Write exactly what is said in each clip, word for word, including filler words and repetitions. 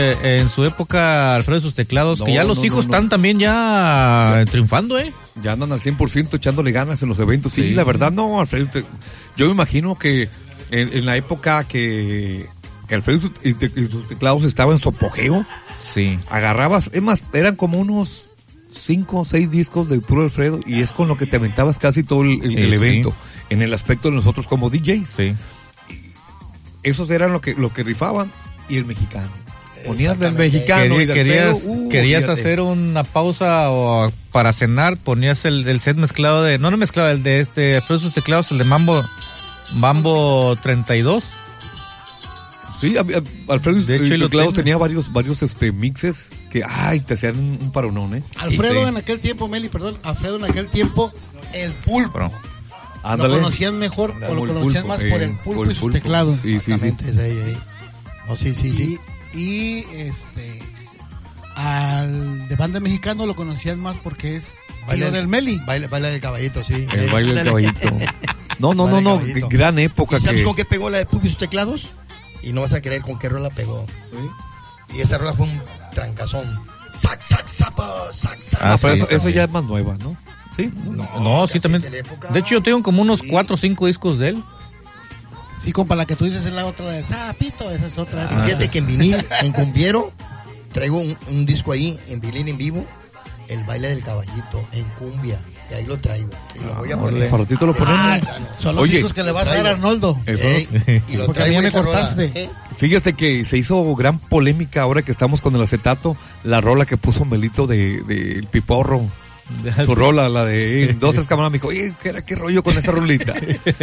eh, en su época, Alfredo y sus teclados, no, que ya los no, hijos no, no. están también ya, ya triunfando, ¿eh? Ya andan al cien por ciento echándole ganas en los eventos. Sí, sí. La verdad no, Alfredo. Te, yo me imagino que en, en la época que, que Alfredo y, te, y sus teclados estaban en su apogeo, sí. Agarrabas, es más, eran como unos cinco o seis discos de puro Alfredo y es con lo que te aventabas casi todo el, el, el evento. Sí. En el aspecto de nosotros como D Js. Sí. Esos eran lo que, lo que rifaban y el mexicano. Ponías del mexicano Quería, y del querías, Alfredo, uh, querías fíjate. hacer una pausa o para cenar, ponías el, el set mezclado de, no no mezclado, el de este, Alfredo y sus teclados, el de Mambo, Mambo treinta y dos. Sí, Alfredo de hecho, y teclados tenía varios, varios este mixes que, ay, te hacían un, un paronón, ¿eh? Alfredo sí. en aquel tiempo, Meli, perdón, Alfredo en aquel tiempo, el pulpo. Pero, ándale. Lo conocían mejor, o lo conocían pulpo, más eh, por el pulpo por y sus pulpo. Teclados. Sí, exactamente, sí, sí. Ahí, ahí. Oh, sí, sí, sí. Y, y este, al de banda mexicano lo conocían más porque es baile del Meli. Baile, baile del caballito, sí. El baile del caballito. No, no, no, no, gran época. ¿Y sabes que... con qué pegó la de Pulpo y sus teclados? Y no vas a creer con qué rola pegó. ¿Sí? Y esa rola fue un trancazón. Sac, sac, sapo, sac, sac. Ah, pero eso, eso ya es más nueva, ¿no? Sí. No, no sí también. De, de hecho, yo tengo como unos cuatro o cinco discos de él. Sí, compa, la que tú dices es la otra de Zapito, esa es otra. Ah. Fíjate que en vinil, en Cumbiero, traigo un, un disco ahí, en vinil en vivo, el baile del caballito, en cumbia, y ahí lo traigo. Y lo voy a poner. Farotito lo ponemos. Ah, son los Oye, discos que le vas a dar a Arnoldo. Eh, y lo Porque traigo a mí me cortaste. Eh. Fíjese que se hizo gran polémica ahora que estamos con el acetato, la rola que puso Melito de, de El Piporro. Su rola, la de dos, tres cámaras, me dijo, oye, ¿qué, era, qué rollo con esa rolita?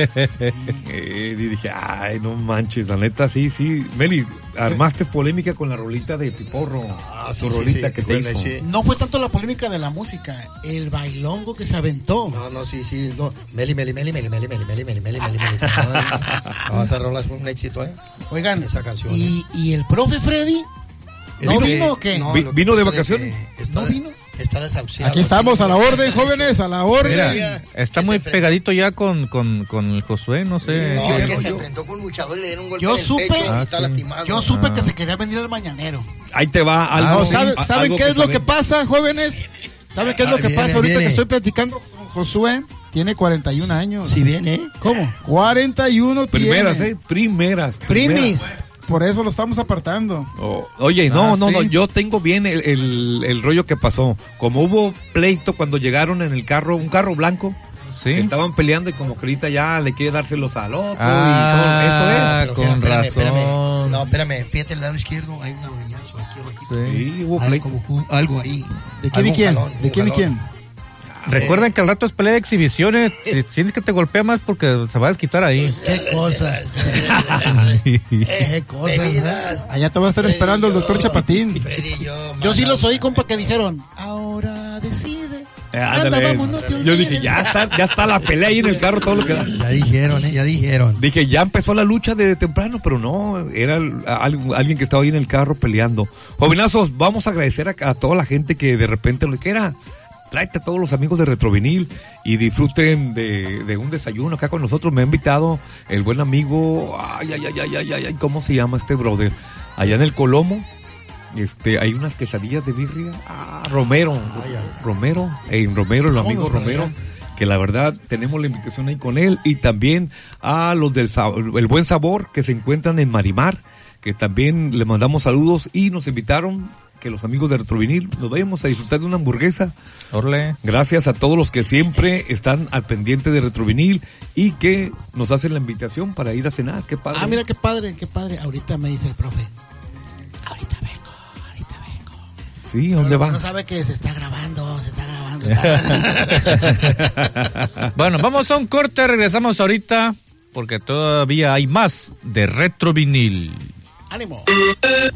eh, y dije, ay, no manches, la neta, sí, sí. Meli, armaste polémica con la rolita de Piporro. Ah, su sí, rolita sí, que sí, te bueno, hizo. Sí. No fue tanto la polémica de la música, el bailongo que se aventó. No, no, sí, sí, no. Meli, Meli, Meli, Meli, Meli, Meli, Meli, Meli, Meli, Meli, Meli. No, esa rola fue un éxito, ¿eh? Oigan, esa canción. ¿Y, y el profe Freddy? ¿No vino o qué? No, ¿Vino de vacaciones? ¿No vino? Está desahuciado. Aquí estamos a la orden, jóvenes, a la orden. Mira, está muy pegadito ya con, con, con el Josué, no sé. No, es que se enfrentó con un luchador y le dieron un golpe yo en el supe, pecho ah, y está sí. lastimado. Yo supe ah. que se quería venir al mañanero. Ahí te va algo. Ah, ¿Saben, a, ¿saben algo qué que es lo saben? que pasa, jóvenes? ¿Saben qué es Ah, lo que viene, pasa ahorita viene. que estoy platicando con Josué? Tiene cuarenta y un años. Sí viene. ¿Cómo? cuarenta y uno Primeras, tiene. ¿eh? Primeras. Primis. primeras. Por eso lo estamos apartando. Oh, oye, no, Ah, no, ¿sí? no, yo tengo bien el, el, el rollo que pasó. Como hubo pleito cuando llegaron en el carro, un carro blanco, Sí. estaban peleando y como que ahorita ya le quiere dárselos al otro Ah, y todo, eso es. con espérame, razón. Espérame. No, espérame, fíjate el lado izquierdo, hay un arrollazo aquí, aquí. Sí. Sí, hubo Algo, pleito. como, algo ahí. ¿De quién y Algún quién? jalón, ¿De un quién y jalón. quién? Recuerden que al rato es pelea de exhibiciones. Si sientes que te golpea más porque se va a desquitar ahí. Qué cosas. Qué cosas. Bebidas. Allá te va a estar esperando el doctor Chapatín. Freddy y yo. Yo sí mano. los oí, compa, que dijeron, ahora decide. Eh, Anda, ándale. vamos, no te Yo olvides. dije, ya está, ya está la pelea ahí en el carro, todo lo que da. Ya dijeron, eh, ya dijeron. Dije, ya empezó la lucha de temprano, pero no, era el- al- alguien que estaba ahí en el carro peleando. Jovenazos, vamos a agradecer a, a toda la gente que de repente lo que era. Tráete a todos los amigos de Retrovinil y disfruten de, de un desayuno acá con nosotros. Me ha invitado el buen amigo, ay, ay, ay, ay, ay, ay, ay, ¿cómo se llama este brother? Allá en el Colomo, este, hay unas quesadillas de birria. Ah, Romero, Romero, en Romero, el amigo Romero, que la verdad tenemos la invitación ahí con él, y también a los del Sa- el Buen Sabor que se encuentran en Marimar, que también le mandamos saludos y nos invitaron que los amigos de Retrovinil nos vayamos a disfrutar de una hamburguesa. Orle. Gracias a todos los que siempre están al pendiente de Retrovinil y que nos hacen la invitación para ir a cenar. Qué padre. Ah, mira qué padre, qué padre. Ahorita me dice el profe. Ahorita vengo, ahorita vengo. Sí, Pero ¿dónde lo que va? no sabe que se está grabando, se está grabando. Está grabando. Bueno, vamos a un corte, regresamos ahorita porque todavía hay más de Retrovinil. Ánimo.